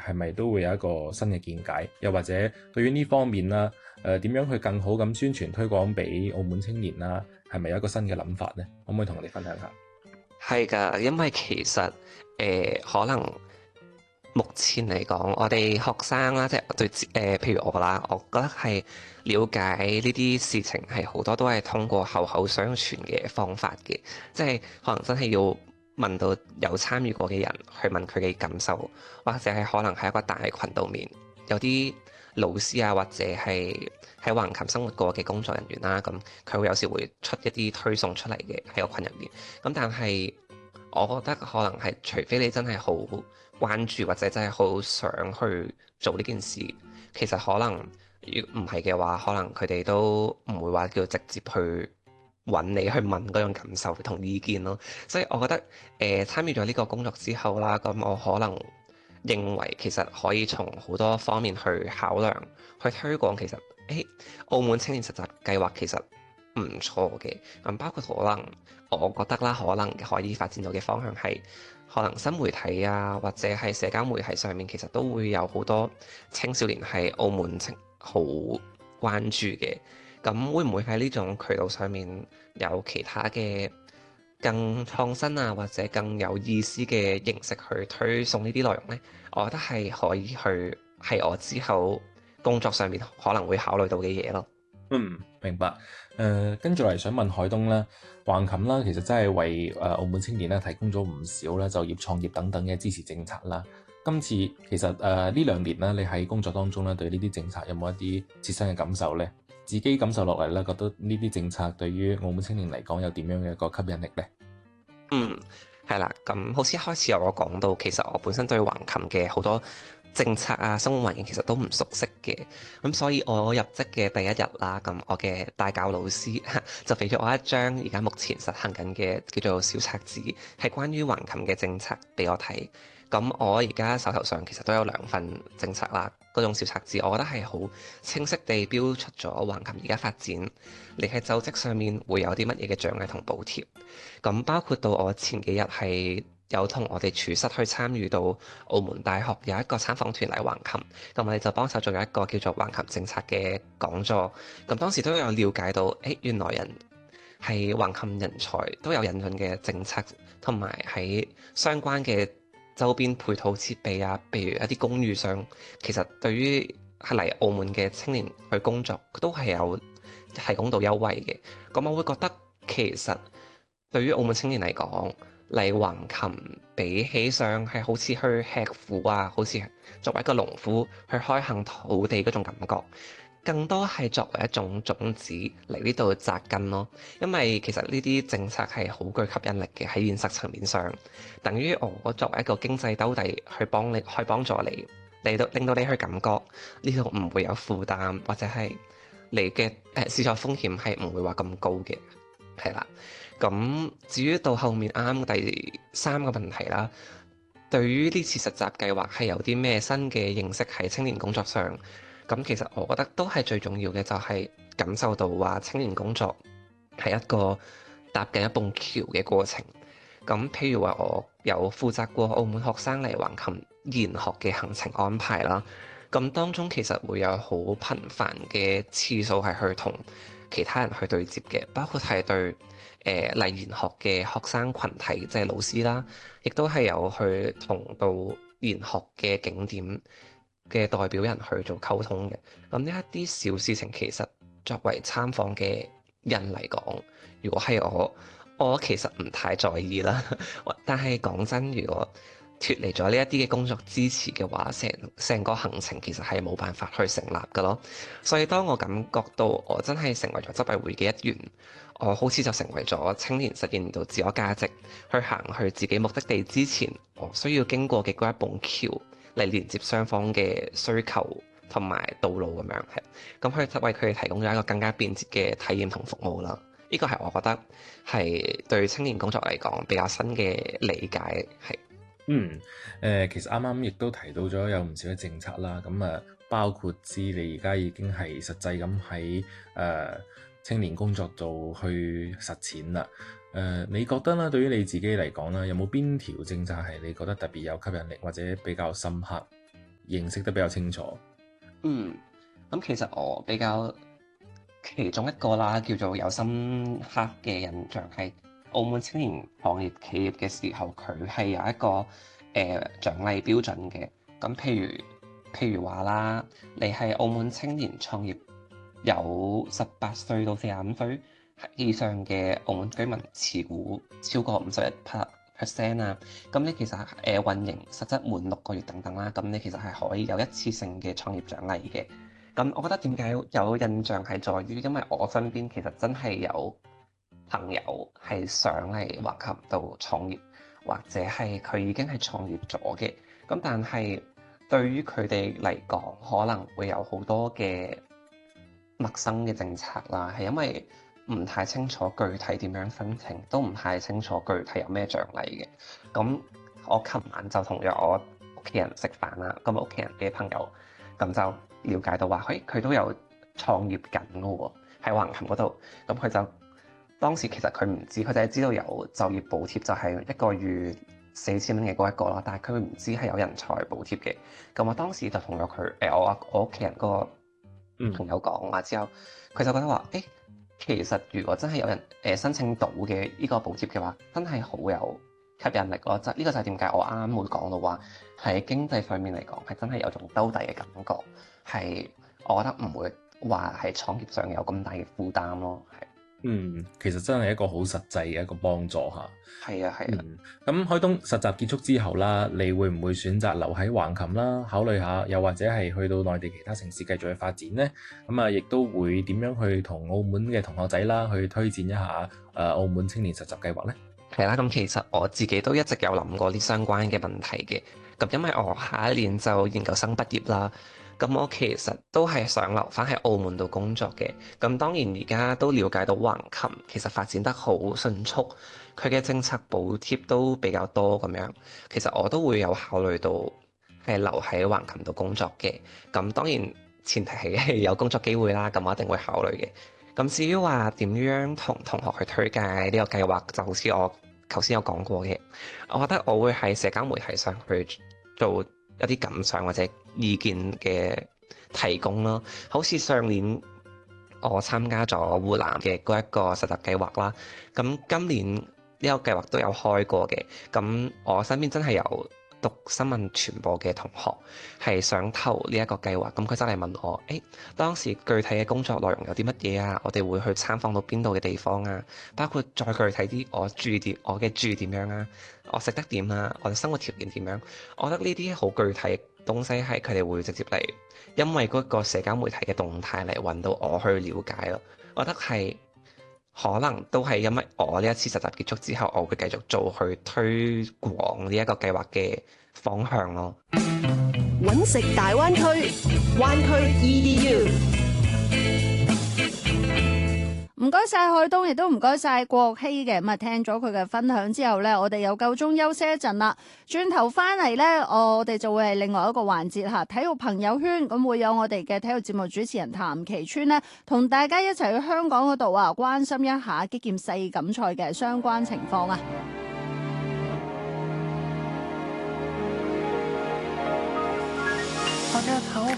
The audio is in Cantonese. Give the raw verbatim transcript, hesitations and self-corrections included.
係咪都會有一個新嘅見解？又或者對於呢方面啦，誒點樣去更好咁宣傳推廣俾澳門青年啦？係咪有一個新嘅諗法呢？可唔可以同我哋分享下？ 係㗎，因為其實誒、呃、可能目前嚟講，我哋學生啦，即係對誒、呃，譬如我啦，我覺得係了解呢啲事情係好多都係通過口口相傳嘅方法嘅，即係可能真係要問到有參與過嘅人去問佢嘅感受，或者係可能喺一個大群度面有啲老師啊，或者係喺橫琴生活過嘅工作人員啦，咁佢會有時會出一啲推送出嚟嘅喺個群入面。咁但係我覺得可能係除非你真係好關注或者真係好想去做呢件事，其實可能如唔係嘅話，可能佢哋都唔會話叫直接去揾你去問嗰種感受同意見咯。所以我覺得誒、呃、參與咗呢個工作之後啦，咁我可能認為其實可以從好多方面去考量，去推廣其實誒、欸、澳門青年實習計劃其實唔錯嘅。咁包括可能我覺得啦，可能可以發展到嘅方向係可能新媒體啊，或者係社交媒體上面，其實都會有好多青少年係澳門青好關注嘅。咁會唔會喺呢種渠道上面有其他嘅更創新啊，或者更有意思嘅形式去推送呢啲內容呢？我覺得係可以去係我之後工作上面可能會考慮到嘅嘢咯。 嗯，明白。誒、呃，跟住嚟想問海東啦，橫琴啦，其實真係為誒、呃、澳門青年咧提供咗唔少咧就業、創業等等嘅支持政策啦。今次其實誒呢、呃、兩年咧，你喺工作當中咧對呢啲政策有冇一啲切身嘅感受呢？自己感受落嚟咧，覺得呢啲政策對於澳門青年嚟講有點樣嘅一個吸引力呢？ 嗯，係啦，咁好似一開始有我講到，其實我本身對橫琴嘅好多政策啊、生活環境其實都唔熟悉嘅，咁所以我入職嘅第一日啦，咁我嘅帶教老師就俾咗我一張而家目前實行緊嘅叫做小冊子，係關於橫琴嘅政策俾我睇。咁我而家手頭上其實都有兩份政策啦，嗰種小冊子，我覺得係好清晰地標出咗橫琴而家發展，你喺就職上面會有啲乜嘢嘅獎勵同補貼。咁包括到我前幾日係有同我哋廚師去參與到澳門大學有一個參訪團嚟橫琴，咁我哋就幫手做咗一個叫做橫琴政策嘅講座。咁當時都有了解到，誒原來人係橫琴人才都有引進嘅政策，同埋喺相關嘅周邊配套設備啊，譬如一啲公寓上，其實對於係嚟澳門嘅青年去工作都係有提供到優惠嘅。咁我會覺得其實對於澳門青年嚟講，嚟橫琴比起上係好似去吃苦啊，好似作為一個農夫去開墾土地嗰種感覺，更多係作為一種種子嚟呢度扎根咯。因為其實呢啲政策係好具吸引力嘅，喺現實層面上，等於我作為一個經濟兜底去幫你，去幫助你，嚟到令到你去感覺呢度唔會有負擔，或者係你嘅誒試錯風險係唔會話咁高嘅，係啦。咁至於到後面啱啱第三個問題啦，對於呢次實習計劃係有啲咩新嘅認識喺青年工作上？咁其實我覺得都係最重要嘅，就係感受到話青年工作係一個搭緊一棟橋嘅過程。咁譬如話，我有負責過澳門學生嚟橫琴研學嘅行程安排啦。咁當中其實會有好頻繁嘅次數係去同其他人去對接嘅，包括係對誒嚟研學嘅學生群體，即係老師啦，亦都係有去同到研學嘅景點嘅代表人去做溝通嘅。咁呢一啲小事情，其實作為參訪嘅人嚟講，如果係我，我其實唔太在意啦。但係講真，如果脫離咗呢一啲嘅工作支持嘅話，成成個行程其實係冇辦法去成立㗎咯。所以當我感覺到我真係成為咗執委會嘅一員，我好似就成為咗青年實現到自我價值，去行去自己目的地之前，我需要經過嘅嗰一埲橋嚟連接雙方嘅需求同埋道路咁樣，係咁去為佢哋提供咗一個更加便捷嘅體驗同服務啦。呢個係我覺得係對青年工作嚟講比較新嘅理解係。 嗯，誒、呃，其實啱啱亦都提到咗有唔少嘅政策啦，咁啊，包括知你而家已經係實際咁喺誒青年工作度去實踐啦。誒、呃，你覺得咧，對於你自己嚟講咧，有冇邊條政策係你覺得特別有吸引力或者比較深刻， 認識得比較清楚？ 嗯，咁其實我比較其中一個啦，叫做有深刻嘅印象係澳門青年創業企業嘅時候，佢係有一個誒、呃、獎勵標準嘅。咁譬如譬如話啦，你係澳門青年創業有十八歲到四十五歲以上嘅澳門居民持股超過五十一 percent 啊，咁你其實誒、呃、運營實質滿六個月等等啦，咁你其實係可以有一次性嘅創業獎勵嘅。咁我覺得點解有印象係在於，因為我身邊其實真係有朋友係想嚟橫琴度創業，或者係佢已經係創業咗嘅。咁但係對於佢哋嚟講，可能會有好多嘅陌生嘅政策啦，係因為唔太清楚具體點樣申請，都唔太清楚具體有咩獎勵嘅。咁我琴晚就同咗我屋企人食飯啦，咁屋企人嘅朋友咁就了解到話，誒佢都有創業緊嘅喎，喺橫琴嗰度。咁佢就當時其實佢唔知，佢就係知道有就業補貼，就係一個月四千蚊嘅嗰一個啦。但係佢唔知係有人才補貼嘅。咁我當時就同咗佢誒我我屋企人嗰個朋友講話之後，佢就覺得話誒。其實如果真係有人誒申請到嘅呢個補貼嘅話，真係好有吸引力咯。就呢個就係點解我啱啱會講到話喺經濟上面嚟講係真係有種兜底嘅感覺，係我覺得唔會話喺創業上有咁大嘅負擔咯。係嗯，其實真係一個好實際嘅一個幫助嚇。 係啊係啊。 咁、嗯、海東實習結束之後啦，你會唔會選擇留喺橫琴啦？考慮下，又或者係去到內地其他城市繼續去發展呢？咁啊，亦都會點樣去同澳門嘅同學仔啦去推薦一下誒、呃、澳門青年實習計劃呢？ 係啦，咁其實我自己都一直有諗過啲相關嘅問題嘅。咁因為我下一年就研究生畢業啦。咁我其實都係想留翻喺澳門度工作嘅。咁當然而家都了解到橫琴其實發展得好迅速，佢嘅政策補貼都比較多咁樣。其實我都會有考慮到係留喺橫琴度工作嘅。咁當然前提係有工作機會啦，咁我一定會考慮嘅。咁至於話點樣同同學去推介呢個計劃，就好似我頭先有講過嘅，我覺得我會喺社交媒體上去做一啲感想或者意見嘅提供咯。好似上年我參加咗湖南嘅嗰一個實習計劃啦，咁今年呢個計劃都有開過嘅。咁我身邊真係有讀新聞傳播嘅同學係想投呢一個計劃，咁佢真係問我，誒當時具體嘅工作內容有啲乜嘢啊？我哋會去參訪到邊度嘅地方啊？包括再具體啲，我住點，我嘅住點樣啊？我食得點啊？我嘅生活條件點樣？我覺得呢啲好具體嘅東西係佢哋會直接嚟，因為嗰個社交媒體嘅動態嚟揾到我去了解咯。我覺得係。可能都係因為我呢一次實習結束之後，我會繼續做去推廣呢一個計劃嘅方向咯。 揾食大灣區，灣區 E D U。 唔該晒海東，亦都唔該晒國希嘅。咁啊，聽咗佢嘅分享之後呢，我哋又夠鐘休息一陣啦。轉頭翻嚟呢，我哋就會係另外一個環節嚇，體育朋友圈。咁會有我哋嘅體育節目主持人譚其川呢，同大家一齊去香港嗰度啊，關心一下擊劍世錦賽嘅相關情況啊。喝一口